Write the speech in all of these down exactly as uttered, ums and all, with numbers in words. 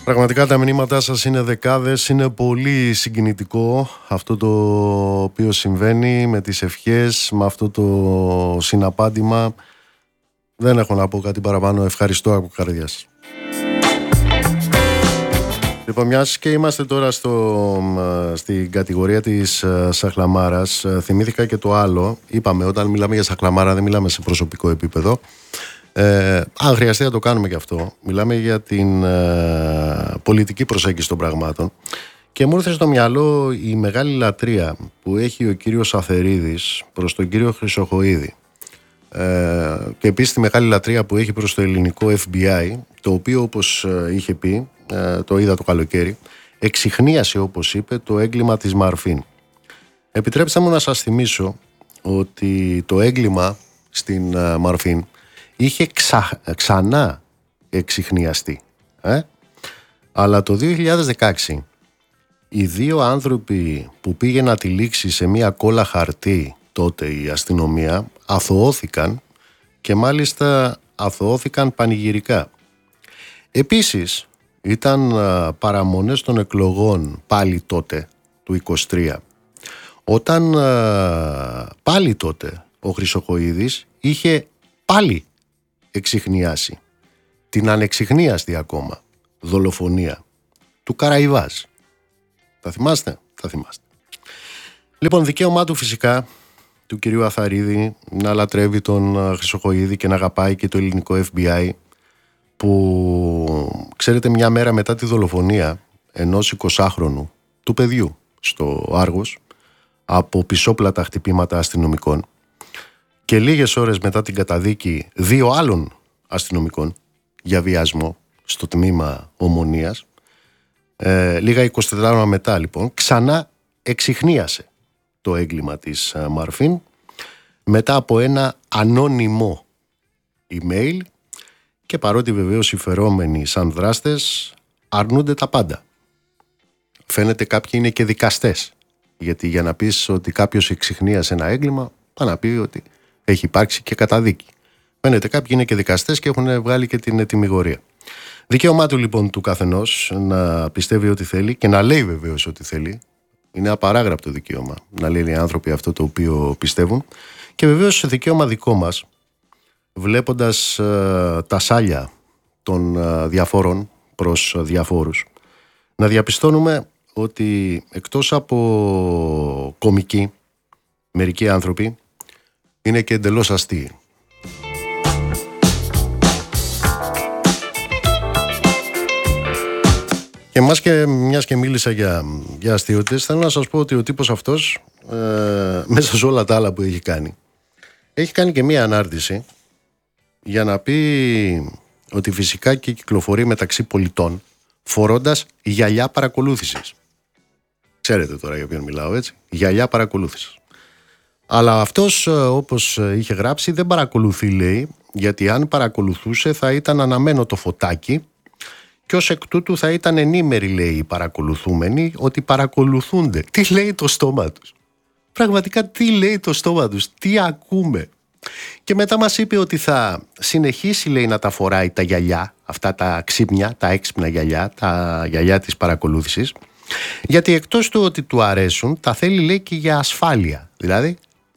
Πραγματικά τα μηνύματά σας είναι δεκάδες, είναι πολύ συγκινητικό αυτό το οποίο συμβαίνει με τις ευχές, με αυτό το συναπάντημα. Δεν έχω να πω κάτι παραπάνω, ευχαριστώ από καρδιάς. Λοιπόν, μιας και είμαστε τώρα στο, στην κατηγορία της σαχλαμάρας, θυμήθηκα και το άλλο. Είπαμε, όταν μιλάμε για σαχλαμάρα δεν μιλάμε σε προσωπικό επίπεδο. Ε, αν χρειαστεί να το κάνουμε και αυτό. Μιλάμε για την ε, πολιτική προσέγγιση των πραγμάτων. Και μου ήρθε στο μυαλό η μεγάλη λατρεία που έχει ο κύριος Αθερίδης προς τον κύριο Χρυσοχοΐδη. Ε, και επίσης τη μεγάλη λατρεία που έχει προς το ελληνικό εφ μπι άι, το οποίο, όπως είχε πει, ε, το είδα το καλοκαίρι, εξιχνίασε, όπως είπε, το έγκλημα της Μαρφίν. Επιτρέψτε μου να σας θυμίσω ότι το έγκλημα στην ε, Μαρφίν είχε ξα, ξανά εξιχνιαστεί. Ε? Αλλά το δύο χιλιάδες δεκαέξι οι δύο άνθρωποι που πήγε να τυλίξει σε μια κόλλα χαρτί τότε η αστυνομία αθωώθηκαν, και μάλιστα αθωώθηκαν πανηγυρικά. Επίσης ήταν παραμονές των εκλογών πάλι τότε του είκοσι τρία, όταν πάλι τότε ο Χρυσοχοΐδης είχε πάλι εξιχνιάσει την ανεξιχνίαστη ακόμα δολοφονία του Καραϊβάζ. Θα θυμάστε? Θα θυμάστε. Λοιπόν, δικαίωμά του φυσικά του κυρίου Αθαρίδη να λατρεύει τον Χρυσοχοΐδη και να αγαπάει και το ελληνικό εφ μπι άι, που ξέρετε, μια μέρα μετά τη δολοφονία ενός εικοσάχρονου του παιδιού στο Άργος από πισόπλατα χτυπήματα αστυνομικών και λίγες ώρες μετά την καταδίκη δύο άλλων αστυνομικών για βιασμό στο τμήμα Ομονίας, ε, λίγα είκοσι τέσσερα ώρα μετά λοιπόν ξανά εξιχνίασε το έγκλημα της Μαρφίν μετά από ένα ανώνυμο email, και παρότι βεβαίως οι φερόμενοι σαν δράστες αρνούνται τα πάντα. Φαίνεται κάποιοι είναι και δικαστές, γιατί για να πεις ότι κάποιος εξιχνίασε ένα έγκλημα πάει να πει ότι έχει υπάρξει και καταδίκη. Φαίνεται κάποιοι είναι και δικαστές και έχουν βγάλει και την ετυμηγορία. Δικαίωμά του λοιπόν του καθενός να πιστεύει ό,τι θέλει και να λέει βεβαίως ό,τι θέλει. Είναι απαράγραπτο δικαίωμα να λένε οι άνθρωποι αυτό το οποίο πιστεύουν. Και βεβαίως δικαίωμα δικό μας, βλέποντας ε, τα σάλια των ε, διαφόρων προς ε, διαφόρους, να διαπιστώνουμε ότι εκτός από κομικοί, μερικοί άνθρωποι είναι και εντελώς αστείοι. Και μιας και, μιας και μίλησα για, για αστείωτες, θέλω να σας πω ότι ο τύπος αυτός, ε, μέσα σε όλα τα άλλα που έχει κάνει, έχει κάνει και μία ανάρτηση για να πει ότι φυσικά και κυκλοφορεί μεταξύ πολιτών φορώντας γυαλιά παρακολούθησης. Ξέρετε τώρα για ποιον μιλάω, έτσι. Γυαλιά παρακολούθησης. Αλλά αυτός, όπως είχε γράψει, δεν παρακολουθεί, λέει, γιατί αν παρακολουθούσε θα ήταν αναμένο το φωτάκι και ως εκ τούτου θα ήταν ενήμεροι, λέει, οι παρακολουθούμενοι ότι παρακολουθούνται. Τι λέει το στόμα τους? Πραγματικά τι λέει το στόμα τους? Τι ακούμε? Και μετά μας είπε ότι θα συνεχίσει, λέει, να τα φοράει τα γυαλιά, αυτά τα ξύπνια, τα έξυπνα γυαλιά, τα γυαλιά της παρακολούθησης, γιατί εκτός του ότι του αρέσουν, τα θέλει, λέει, και για ασφάλεια. Δηλαδή,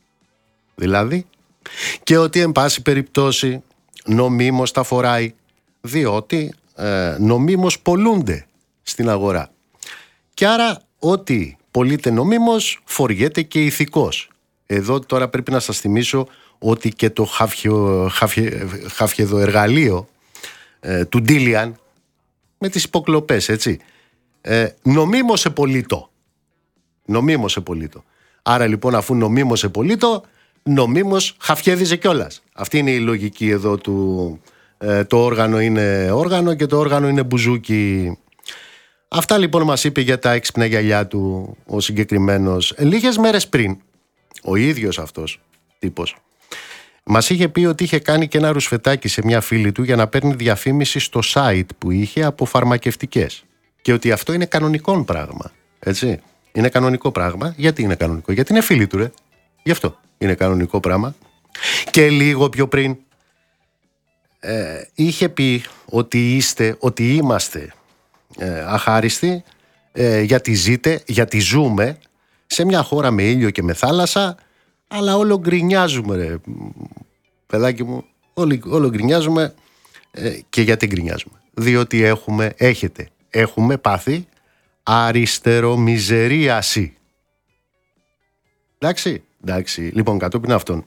δηλαδή, και ότι εν πάση περιπτώσει νομίμως τα φοράει, διότι ε, νομίμως πολλούνται στην αγορά. Και άρα ό,τι πωλείται νομίμως φοριέται και ηθικός. Εδώ τώρα πρέπει να σας θυμίσω ότι και το χαφιο, χαφιο, χαφιεδοεργαλείο ε, του Ντίλιαν με τις υποκλοπές, έτσι, ε, νομίμως επολύτω. Νομίμως επολύτω. Άρα λοιπόν, αφού νομίμως επολύτω, νομίμως χαφιέδιζε κιόλας. Αυτή είναι η λογική εδώ του ε, το όργανο είναι όργανο και το όργανο είναι μπουζούκι. Αυτά λοιπόν μας είπε για τα έξυπνα γυαλιά του ο συγκεκριμένος. Λίγες μέρες πριν, ο ίδιος αυτός τύπος μας είχε πει ότι είχε κάνει και ένα ρουσφετάκι σε μια φίλη του για να παίρνει διαφήμιση στο site που είχε από φαρμακευτικές. Και ότι αυτό είναι κανονικό πράγμα. Έτσι. Είναι κανονικό πράγμα. Γιατί είναι κανονικό? Γιατί είναι φίλη του, ρε. Γι' αυτό είναι κανονικό πράγμα. Και λίγο πιο πριν ε, είχε πει ότι είστε, ότι είμαστε ε, αχάριστη, ε, γιατί ζείτε, γιατί ζούμε σε μια χώρα με ήλιο και με θάλασσα, αλλά όλο γκρινιάζουμε, ρε παιδάκι μου, όλοι, όλο γκρινιάζουμε. ε, και γιατί γκρινιάζουμε? Διότι έχουμε, έχετε, έχουμε πάθει αριστερομιζερίαση. Εντάξει, εντάξει. Λοιπόν, κατόπιν αυτών,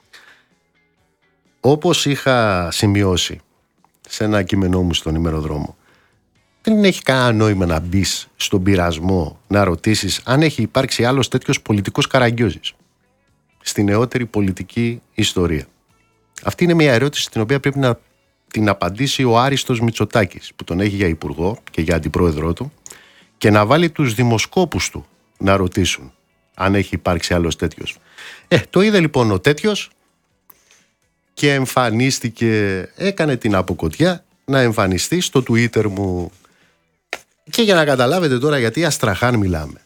όπως είχα σημειώσει σε ένα κείμενό μου στον ημεροδρόμο, δεν έχει κανένα νόημα να μπεις στον πειρασμό να ρωτήσεις αν έχει υπάρξει άλλος τέτοιος πολιτικός Καραγκιόζης στη νεότερη πολιτική ιστορία. Αυτή είναι μια ερώτηση την οποία πρέπει να την απαντήσει ο Άριστος Μητσοτάκης, που τον έχει για υπουργό και για αντιπρόεδρό του, και να βάλει τους δημοσκόπους του να ρωτήσουν αν έχει υπάρξει άλλος τέτοιος. Ε, το είδε λοιπόν ο τέτοιος και εμφανίστηκε, έκανε την αποκοτιά να εμφανιστεί στο Twitter μου. Και για να καταλάβετε τώρα γιατί αστραχάν μιλάμε,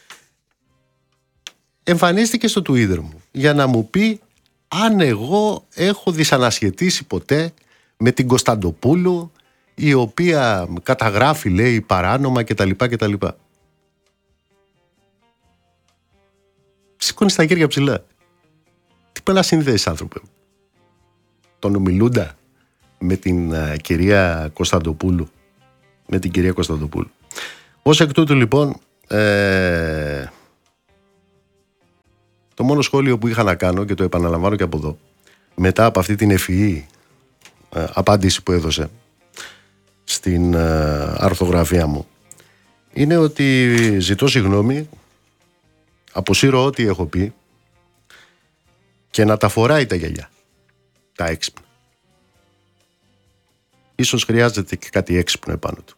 εμφανίστηκε στο Twitter μου για να μου πει αν εγώ έχω δυσανασχετήσει ποτέ με την Κωνσταντοπούλου, η οποία καταγράφει, λέει, παράνομα κτλ. κτλ. Σηκώνεις τα χέρια ψηλά. Τι πάει να συνδέσεις, άνθρωπε? Τον ομιλούντα με την uh, κυρία Κωνσταντοπούλου. Με την κυρία Κωνσταντοπούλου. Ως εκ τούτου, λοιπόν, ε, το μόνο σχόλιο που είχα να κάνω, και το επαναλαμβάνω και από εδώ, μετά από αυτή την ευφυή ε, απάντηση που έδωσε στην ε, αρθογραφία μου, είναι ότι ζητώ συγγνώμη, αποσύρω ό,τι έχω πει και να τα φοράει τα γυαλιά, τα έξυπνα. Ίσως χρειάζεται και κάτι έξυπνο επάνω του.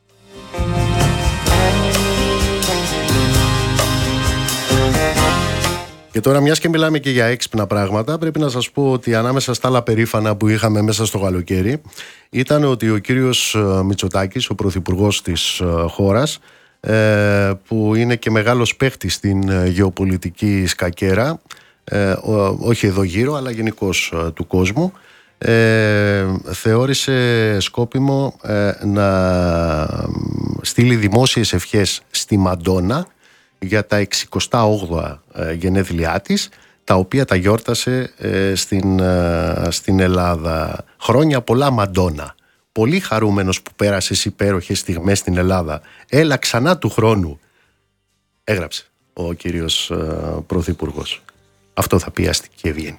Και τώρα, μιας και μιλάμε και για έξυπνα πράγματα, πρέπει να σας πω ότι ανάμεσα στα άλλα περήφανα που είχαμε μέσα στο καλοκαίρι ήταν ότι ο κύριος Μητσοτάκης, ο πρωθυπουργός της χώρας, που είναι και μεγάλος παίχτης στην γεωπολιτική σκακέρα, όχι εδώ γύρω αλλά γενικώς του κόσμου, Ε, θεώρησε σκόπιμο ε, να στείλει δημόσιες ευχές στη Μαντόνα για τα εξηκοστά όγδοα ε, γενέθλιά της, τα οποία τα γιόρτασε ε, στην, ε, στην Ελλάδα. Χρόνια πολλά, Μαντόνα. Πολύ χαρούμενος που πέρασες υπέροχες στιγμές στην Ελλάδα. Έλα ξανά του χρόνου, έγραψε ο κύριος ε, πρωθυπουργός. Αυτό θα πει αστική ευγένεια.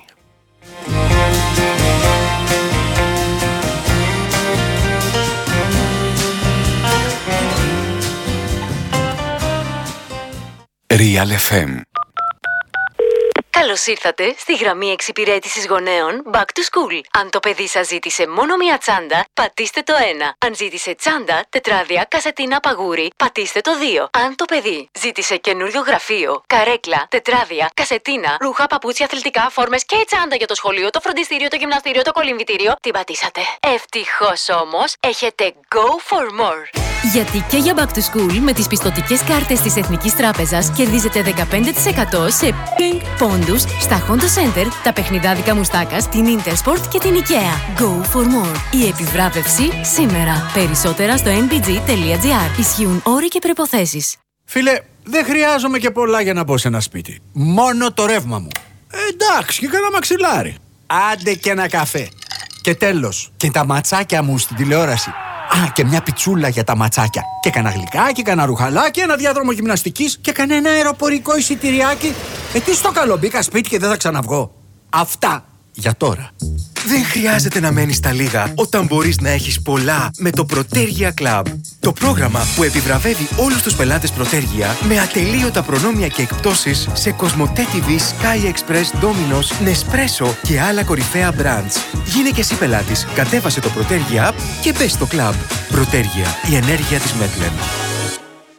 Real εφ εμ. Καλώς ήρθατε στη γραμμή εξυπηρέτησης γονέων Back to School. Αν το παιδί σας ζήτησε μόνο μία τσάντα, πατήστε το ένα. Αν ζήτησε τσάντα, τετράδια, κασετίνα, παγούρι, πατήστε το δύο. Αν το παιδί ζήτησε καινούριο γραφείο, καρέκλα, τετράδια, κασετίνα, ρούχα, παπούτσια, αθλητικά, φόρμες και τσάντα για το σχολείο, το φροντιστήριο, το γυμναστήριο, το κολυμβητήριο, την πατήσατε. Ευτυχώς όμως, έχετε Go for More. Γιατί και για Back to School με τις πιστωτικές κάρτες της Εθνικής Τράπεζας κερδίζετε δεκαπέντε τοις εκατό σε Pink πόντους στα Honda Center, τα παιχνιδάδικα Μουστάκας, την Intersport και την IKEA. Go for more. Η επιβράβευση σήμερα. Περισσότερα στο εν μπι τζι τελεία τζι άρ. Ισχύουν όροι και προϋποθέσεις. Φίλε, δεν χρειάζομαι και πολλά για να μπω σε ένα σπίτι. Μόνο το ρεύμα μου. Ε, εντάξει, και κανένα μαξιλάρι. Άντε και ένα καφέ. Και τέλος, και τα ματσάκια μου στην τηλεόραση. Α, και μια πιτσούλα για τα ματσάκια. Και κανένα γλυκάκι, κανένα ρουχαλάκι, ένα διάδρομο γυμναστικής και κανένα αεροπορικό εισιτηριάκι. Ε, τι στο καλό, μπήκα σπίτι και δεν θα ξαναβγώ. Αυτά για τώρα. Δεν χρειάζεται να μένεις στα λίγα όταν μπορείς να έχεις πολλά με το Protergia Club. Το πρόγραμμα που επιβραβεύει όλους τους πελάτες Protergia με ατελείωτα προνόμια και εκπτώσεις σε Cosmote τι βι, Sky Express, Domino's, Nespresso και άλλα κορυφαία brands. Γίνε και εσύ πελάτης, κατέβασε το Protergia App και μπες στο club. Protergia, η ενέργεια της Μέτλεν.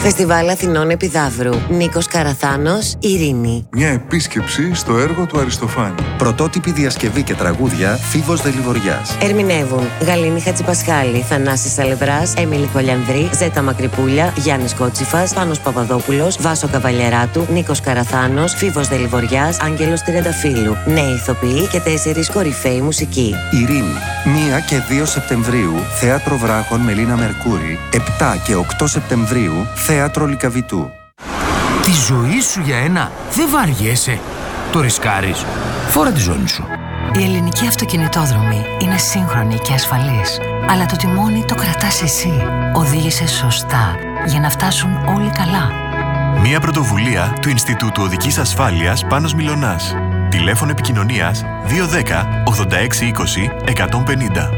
Φεστιβάλ Αθηνών Επιδαύρου. Νίκος Καραθάνος, Ειρήνη. Μια επίσκεψη στο έργο του Αριστοφάνη. Πρωτότυπη διασκευή και τραγούδια Φίβος Δελιβοριάς. Ερμηνεύουν Γαλήνη Χατζηπασχάλη, Θανάσης Σαλευράς, Έμιλη Κολιανδρή, Ζέτα Μακρυπούλια, Γιάννης Κότσιφας, Πάνος Παπαδόπουλος, Βάσο Καβαλιαράτου, Νίκος Καραθάνος, Φίβος Δελιβοριάς, Άγγελος Τριανταφύλου. Νέοι ηθοποιοί και τέσσερις κορυφαίοι μουσικοί. Ειρήνη. πρώτη και δύο Σεπτεμβρίου, Θέατρο Βράχων Μελίνα Μερκούρη. επτά και οκτώ Σεπτεμβρίου, Θέατρο Λυκαβητού. Τη ζωή σου για ένα δεν βαριέσαι. Το ρισκάρεις. Φόρα τη ζώνη σου. Η ελληνική αυτοκινητόδρομη είναι σύγχρονη και ασφαλής. Αλλά το τιμόνι το κρατάς εσύ. Οδήγησε σωστά για να φτάσουν όλοι καλά. Μία πρωτοβουλία του Ινστιτούτου Οδικής Ασφάλειας Πάνος Μιλωνάς. Τηλέφωνο επικοινωνίας δύο ένα μηδέν ογδόντα έξι είκοσι εκατόν πενήντα.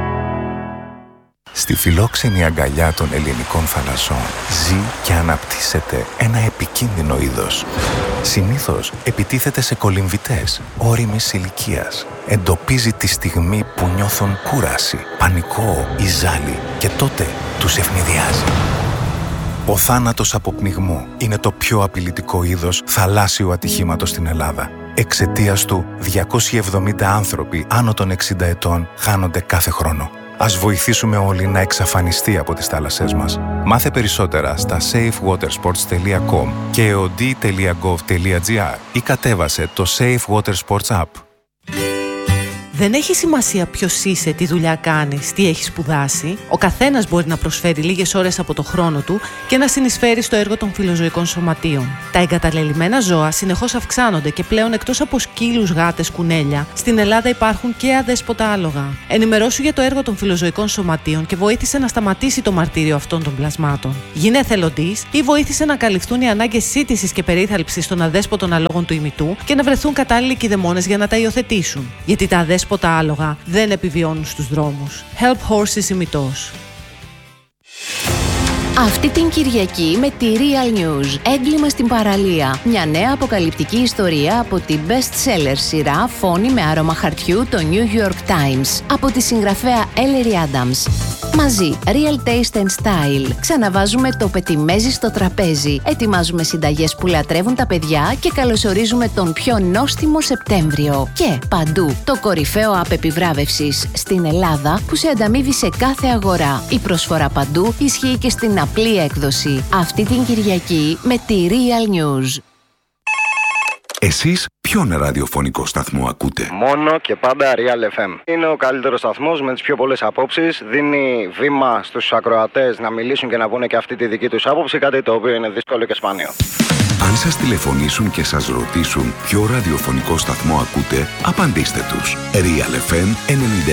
Στη φιλόξενη αγκαλιά των ελληνικών θαλασσών ζει και αναπτύσσεται ένα επικίνδυνο είδος. Συνήθως επιτίθεται σε κολυμβητές όριμης ηλικίας. Εντοπίζει τη στιγμή που νιώθουν κούραση, πανικό ή ζάλι και τότε τους ευνηδιάζει. Ο θάνατος από πνιγμό είναι το πιο απειλητικό είδος θαλάσσιου ατυχήματος στην Ελλάδα. Εξαιτίας του, διακόσιοι εβδομήντα άνθρωποι άνω των εξήντα ετών χάνονται κάθε χρόνο. Ας βοηθήσουμε όλοι να εξαφανιστεί από τις θάλασσές μας. Μάθε περισσότερα στα safe water sports τελεία com και e o d τελεία gov τελεία g r ή κατέβασε το Safe Water Sports App. Δεν έχει σημασία ποιος είσαι, τι δουλειά κάνεις, τι έχεις σπουδάσει. Ο καθένας μπορεί να προσφέρει λίγες ώρες από το χρόνο του και να συνεισφέρει στο έργο των φιλοζωικών σωματείων. Τα εγκαταλελειμμένα ζώα συνεχώς αυξάνονται και πλέον εκτός από σκύλους, γάτες, κουνέλια, στην Ελλάδα υπάρχουν και αδέσποτα άλογα. Ενημερώσου για το έργο των φιλοζωικών σωματείων και βοήθησε να σταματήσει το μαρτύριο αυτών των πλασμάτων. Γίνε εθελοντής ή βοήθησε να καλυφθούν οι ανάγκες σύντησης και περίθαλψης των αδέσποτων αλόγων του ημιτού και να βρεθούν κατάλληλοι κηδεμόνες για να τα υιοθετήσουν. Γιατί τα αδέσποτα τα άλογα δεν επιβιώνουν στους δρόμους. Help Horses ημιτός. Αυτή την Κυριακή με τη Real News. Έγκλημα στην παραλία. Μια νέα αποκαλυπτική ιστορία από την best-seller σειρά Φόνη με άρωμα χαρτιού το New York Times. Από τη συγγραφέα Ellery Adams. Μαζί, Real Taste and Style. Ξαναβάζουμε το πετιμέζι στο τραπέζι. Ετοιμάζουμε συνταγές που λατρεύουν τα παιδιά και καλωσορίζουμε τον πιο νόστιμο Σεπτέμβριο. Και παντού, το κορυφαίο app επιβράβευσης στην Ελλάδα που σε ανταμείβει σε κάθε αγορά. Η προσφορά παντού ισχύει και στην απλή έκδοση. Αυτή την Κυριακή με τη Real News. Εσείς ποιον ραδιοφωνικό σταθμό ακούτε? Μόνο και πάντα Real εφ εμ. Είναι ο καλύτερος σταθμός με τις πιο πολλές απόψεις. Δίνει βήμα στους ακροατές να μιλήσουν και να πούνε και αυτή τη δική τους άποψη, κάτι το οποίο είναι δύσκολο και σπάνιο. Αν σας τηλεφωνήσουν και σας ρωτήσουν ποιο ραδιοφωνικό σταθμό ακούτε, απαντήστε τους. Real εφ εμ ενενήντα